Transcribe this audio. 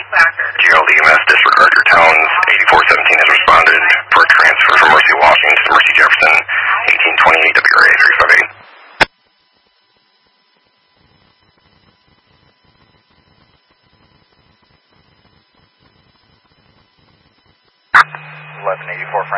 Gerald EMS, disregard your towns. 8417 has responded for a transfer from Mercy Washington to Mercy Jefferson. 1828 WRA 358. 1184.